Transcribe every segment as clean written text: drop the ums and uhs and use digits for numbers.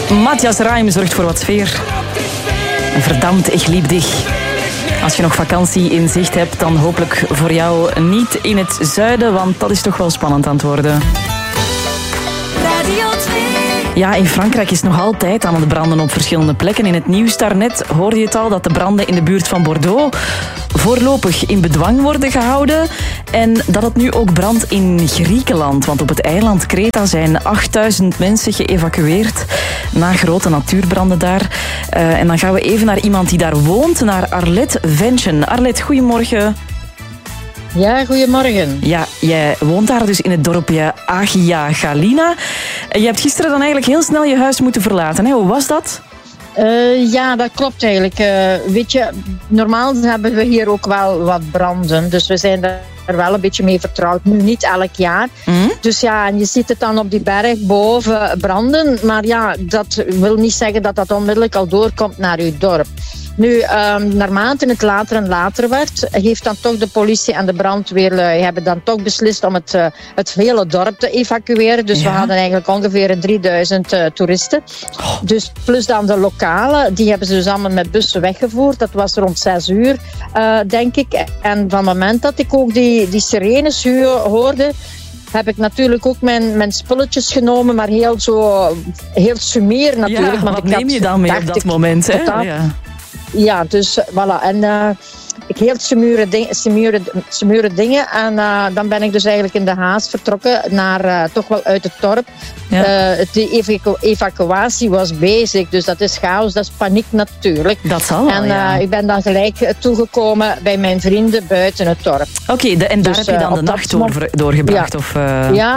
Matthias Reim zorgt voor wat sfeer. Verdammt, ik liep dich. Als je nog vakantie in zicht hebt, dan hopelijk voor jou niet in het zuiden, want dat is toch wel spannend aan het worden. Radio 2. Ja, in Frankrijk is nog altijd aan het branden op verschillende plekken. In het nieuws daarnet hoorde je het al dat de branden in de buurt van Bordeaux voorlopig in bedwang worden gehouden. En dat het nu ook brandt in Griekenland. Want op het eiland Kreta zijn 8000 mensen geëvacueerd na grote natuurbranden daar. En dan gaan we even naar iemand die daar woont, naar Arlette Venchen. Arlette, goedemorgen. Ja, goedemorgen. Ja, jij woont daar dus in het dorpje Agia Galina. Je hebt gisteren dan eigenlijk heel snel je huis moeten verlaten. Hè? Hoe was dat? Ja, dat klopt eigenlijk. Weet je, normaal hebben we hier ook wel wat branden. Dus we zijn er wel een beetje mee vertrouwd. Nu niet elk jaar. Dus ja, en je ziet het dan op die berg boven branden. Maar ja, dat wil niet zeggen dat dat onmiddellijk al doorkomt naar uw dorp. Nu, naarmate het later en later werd, heeft dan toch de politie en de brandweerlui hebben dan toch beslist om het hele dorp te evacueren. Dus we hadden eigenlijk ongeveer 3000 toeristen. Dus plus dan de lokalen, die hebben ze dus allemaal met bussen weggevoerd. Dat was rond 6 uur, denk ik. En van het moment dat ik ook die sirenes hoorde, heb ik natuurlijk ook mijn spulletjes genomen, maar heel sumier natuurlijk. Ja, want wat neem je dan mee op dat moment? Hè? Ja, dus voilà. En ik heel sumure dingen. En dan ben ik dus eigenlijk in de haast vertrokken naar toch wel uit het dorp. Ja. De evacuatie was bezig, dus dat is chaos, dat is paniek natuurlijk. Dat zal wel, En ik ben dan gelijk toegekomen bij mijn vrienden buiten het dorp. Oké, en daar heb je dan de nacht doorgebracht? Ja. Of,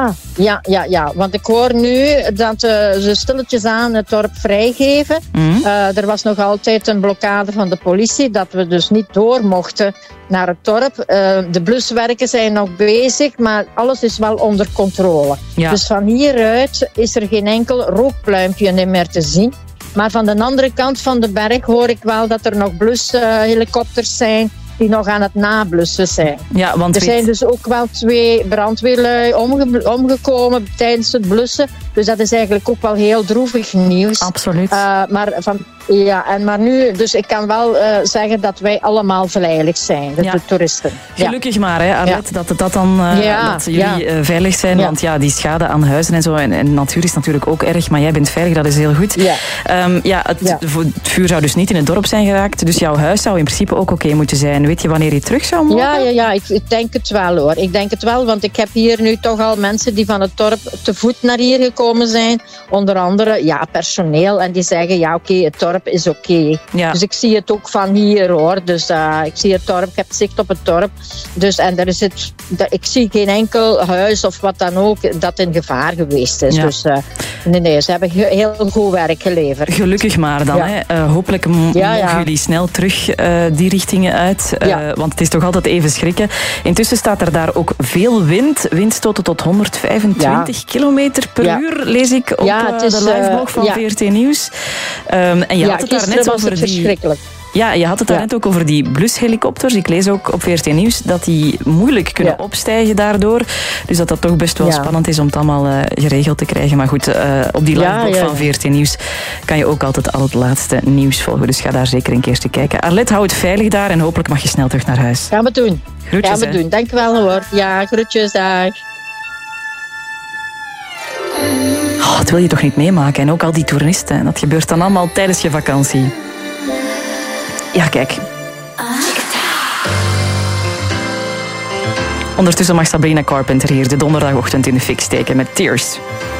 Ja, want ik hoor nu dat ze stilletjes aan het dorp vrijgeven. Er was nog altijd een blokkade van de politie, dat we dus niet door mochten naar het dorp. De bluswerken zijn nog bezig, maar alles is wel onder controle. Ja. Dus van hieruit is er geen enkel rookpluimpje meer te zien. Maar van de andere kant van de berg hoor ik wel dat er nog blushelikopters zijn die nog aan het nablussen zijn. Ja, want er zijn dus ook wel 2 brandweerlui omgekomen tijdens het blussen. Dus dat is eigenlijk ook wel heel droevig nieuws. Absoluut. Maar nu, dus ik kan wel zeggen dat wij allemaal veilig zijn, de toeristen. Gelukkig maar, hè, Arlette, dat jullie veilig zijn. Ja. Want ja, die schade aan huizen en zo en natuur is natuurlijk ook erg. Maar jij bent veilig, dat is heel goed. Ja. Het vuur zou dus niet in het dorp zijn geraakt. Dus jouw huis zou in principe ook oké moeten zijn. Weet je wanneer je terug zou mogen? Ja, ik denk het wel hoor. Ik denk het wel, want ik heb hier nu toch al mensen die van het dorp te voet naar hier gekomen zijn. Onder andere personeel. En die zeggen, oké, het dorp is oké. Ja. Dus ik zie het ook van hier hoor. Dus ik zie het dorp, ik heb zicht op het dorp. Dus en ik zie geen enkel huis of wat dan ook dat in gevaar geweest is. Ja. Dus nee, ze hebben heel goed werk geleverd. Gelukkig maar dan. Ja. Hè. Hopelijk mogen jullie snel terug die richtingen uit. Want het is toch altijd even schrikken. Intussen staat er daar ook veel wind. Windstoten tot 125 kilometer per uur, lees ik op de liveblog van VRT Nieuws. En je had het daar net over verschrikkelijk. Ja, je had het daarnet ook over die blushelikopters. Ik lees ook op VRT Nieuws dat die moeilijk kunnen opstijgen daardoor. Dus dat toch best wel spannend is om het allemaal geregeld te krijgen. Maar goed, op die liveblog van VRT Nieuws kan je ook altijd al het laatste nieuws volgen. Dus ga daar zeker een keer te kijken. Arlette, hou het veilig daar en hopelijk mag je snel terug naar huis. Gaan we doen. Groetjes, gaan we doen. Dank je wel hoor. Ja, groetjes, dag. Dat wil je toch niet meemaken? En ook al die toeristen. Dat gebeurt dan allemaal tijdens je vakantie. Ja, kijk. Ondertussen mag Sabrina Carpenter hier de donderdagochtend in de fik steken met Tears.